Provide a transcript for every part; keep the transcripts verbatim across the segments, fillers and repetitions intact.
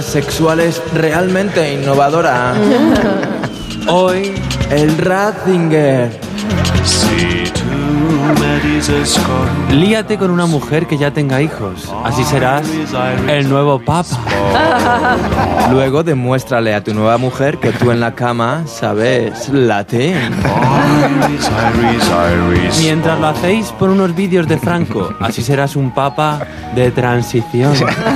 sexuales realmente innovadora. Hoy, el Ratzinger. Líate con una mujer que ya tenga hijos. Así serás el nuevo papa. Luego demuéstrale a tu nueva mujer que tú en la cama sabes latín. Mientras lo hacéis por unos vídeos de Franco. Así serás un papa de transición.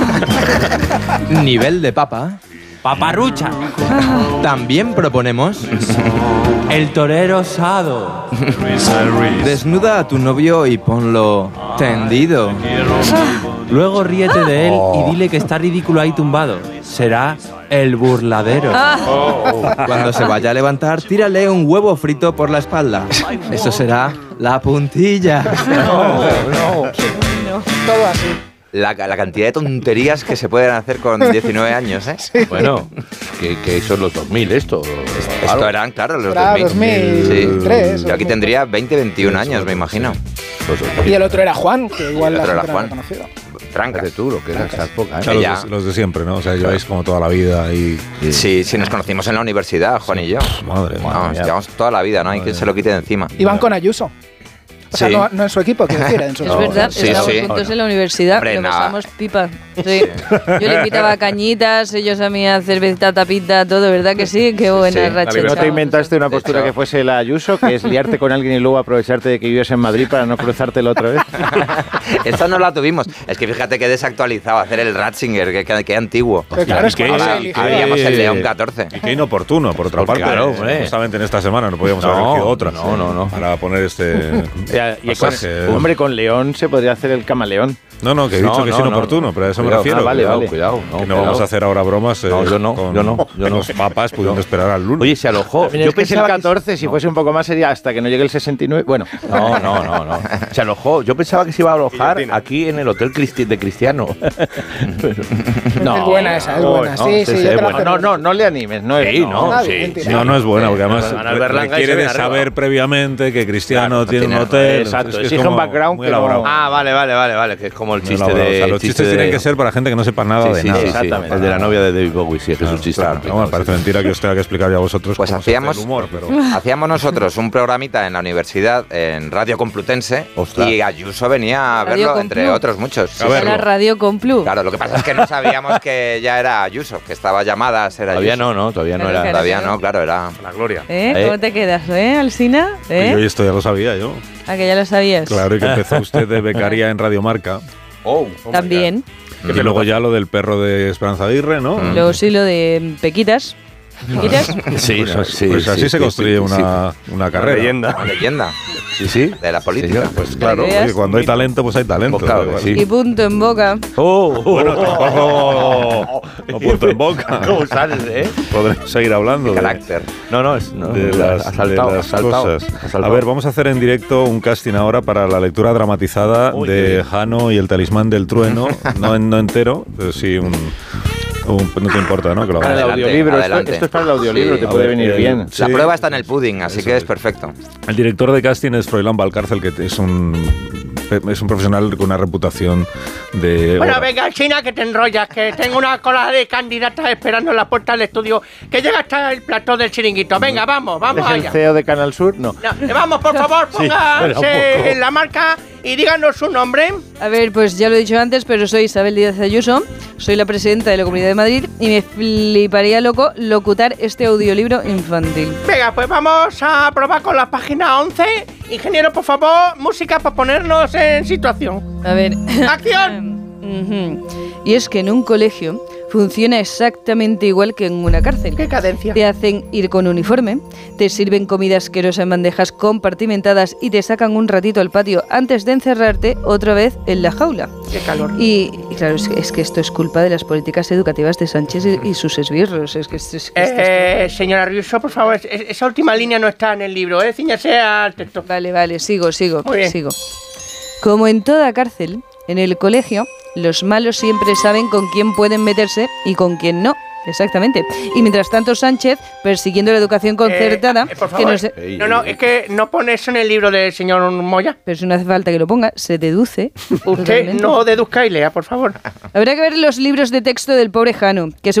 Nivel de papa. Paparrucha. También proponemos el torero osado. Desnuda a tu novio y ponlo tendido. Luego ríete de él y dile que está ridículo ahí tumbado. Será el burladero. Cuando se vaya a levantar, tírale un huevo frito por la espalda. Eso será la puntilla. No, no. Todo así. La, la cantidad de tonterías que se pueden hacer con diecinueve años, ¿eh? Sí. Bueno, que, que son los dos mil esto. Esto claro. eran, claro, los Era dos mil. dos mil tres. Sí. Yo aquí tendría veinte, veintiún años, me imagino. Y el otro era Juan, que igual El la otro gente era no Juan. ha reconocido. Franca. De tú, lo que era esa época, ¿eh? Claro, Ya. los, de, los de siempre, ¿no? O sea, lleváis como toda la vida y... y- Sí, sí, nos conocimos en la universidad, Juan y yo. Madre mía. Vamos, llevamos toda la vida, ¿no? Hay quien se lo quite de encima. Iban con Ayuso. O sea, Sí. no, no en su equipo, quiero decir, en su Es No, verdad, sí, estábamos sí. juntos en la universidad, Hombre, lo nada. pasamos pipa. Sí. Yo le invitaba cañitas, ellos a mí a cerveza, tapita, todo, ¿verdad que sí? Qué buena Sí. racha. ¿No te echábamos. inventaste una De postura hecho- que fuese la Ayuso, que es liarte con alguien y luego aprovecharte de que vives en Madrid para no cruzártelo otra vez? Esta no la tuvimos. Es que fíjate que desactualizado hacer el Ratzinger, que, que, que antiguo. Pero claro, es ¿Y qué? que no se Ahora eligió. habríamos el León catorce. Y qué inoportuno, por otra Porque, parte. claro, hombre. Justamente en esta semana no podíamos No, haber elegido otra. no, no, no. Para poner este... Ya, y con, pasaje. hombre, con León se podría hacer el camaleón. No, no, que he dicho No, que no, es no, inoportuno, no. pero a eso Cuidado, me refiero. ah, vale, cuidado, vale. Cuidado, no, que no cuidado. vamos a hacer ahora bromas eh, No, yo no, con yo no, yo no. los papas pudiendo esperar al lunes. Oye, se alojó. Yo es que es el catorce, si fuese un poco más sería hasta que no llegue el sesenta y nueve. Bueno, No, no, no, no. Se alojó. Yo pensaba que se iba a alojar aquí en el hotel Cristi- de Cristiano. no. Es buena esa, es No, buena. no, Sí, sí, sí, sí, yo te la bueno, perdono. No, no, no le animes. No, Sí, no, Está sí, bien, sí. tío. No, no es buena, porque además Van al re- Berlanga y se requiere de ven arriba. saber previamente que Cristiano Claro, tiene un tiene- hotel. exacto, Es que es exige un como background muy que no- elaborado. Ah, vale, vale, vale, vale, que es como el Muy chiste elaborado. de... O sea, los chiste chistes de- tienen que ser para gente que no sepa nada Sí, de sí, nada. sí, Exactamente. El de la novia de David Bowie, sí, que es un chiste. Claro, no, me parece mentira que os tenga que explicar ya a vosotros Pues cómo se hace hacíamos, el humor, pero... hacíamos nosotros un programita en la universidad, en Radio Complutense, Ostras. y Ayuso venía a Radio verlo, entre Complu. otros muchos. Sí, A sí. verlo. La radio Complu. Claro, lo que pasa es que no sabíamos que ya era Ayuso, que estaba llamada a ser Ayuso. Todavía no, no, todavía no Claro, era. claro. Todavía no, claro, era... La gloria. ¿Eh? Eh. ¿Cómo te quedas, eh, Alsina? Y yo ¿Eh? esto ya lo sabía yo. Ah, que ya lo sabías. Claro, y que empezó usted de becaria en Radio Marca. Oh, También. Y luego ya lo del perro de Esperanza Aguirre, ¿no? Mm. Luego sí lo de Pequitas. ¿Pequitas? Sí, Pues, no, así- sí, pues así sí, se sí, construye sí, una, una carrera. leyenda. una leyenda Sí, sí. de la política. Señor, pues Claro, Para que veas. oye, cuando hay talento, pues hay talento. Pues claro da que igual. sí. Y punto en boca. Oh, Bueno, tampoco no punto en boca. ¿Cómo sales, eh? Podremos seguir hablando De de, carácter. No, no, es, no, de las, ha saltado, de ha las saltado, cosas. ha saltado. A ver, vamos a hacer en directo un casting ahora para la lectura dramatizada Uy, de qué bien. Jano y el talismán del trueno. No, en- no entero, pero sí un, un- No te importa, ¿no? Que lo Para el hagamos. Adelante, audiolibro. Esto, adelante. esto es para el audiolibro, Sí, te a puede ver, venir eh, bien. sí. La prueba está en el pudding, así Eso que es es. perfecto. El director de casting es Froilán Valcárcel, que es un, es un profesional con una reputación de... Bueno, venga, China, que te enrollas, que tengo una cola de candidatas esperando en la puerta del estudio, que llega hasta el plató del chiringuito. Venga, vamos, vamos ¿Es el allá. C E O de Canal Sur? No. No, eh, vamos, por favor, pónganse en la marca y díganos su nombre. A ver, pues ya lo he dicho antes, pero soy Isabel Díaz Ayuso, soy la presidenta de la Comunidad de Madrid y me fliparía loco locutar este audiolibro infantil. Venga, pues vamos a probar con la página once. Ingeniero, por favor, música para ponernos en situación. A ver. ¡Acción! Ujú. Y es que en un colegio funciona exactamente igual que en una cárcel. ¡Qué cadencia! Te hacen ir con uniforme, te sirven comida asquerosa en bandejas compartimentadas y te sacan un ratito al patio antes de encerrarte otra vez en la jaula. ¡Qué calor! Y, y claro, es que, es que esto es culpa de las políticas educativas de Sánchez y, y sus esbirros. Es que, es, es que esto es- Eh, señora Riuso, por favor, es- es- esa última línea no está en el libro, ¿eh? Cíñase al texto. Vale, vale, sigo, sigo, Muy bien. sigo. Como en toda cárcel, en el colegio, los malos siempre saben con quién pueden meterse y con quién no. Exactamente. Y mientras tanto Sánchez, persiguiendo la educación concertada, Eh, eh, por que favor. no sé... Ey, No, no, ey, es que no pone eso en el libro del señor Moya. Pero si no hace falta que lo ponga, se deduce. Usted totalmente. no deduzca y lea, por favor. Habrá que ver los libros de texto del pobre Jano, que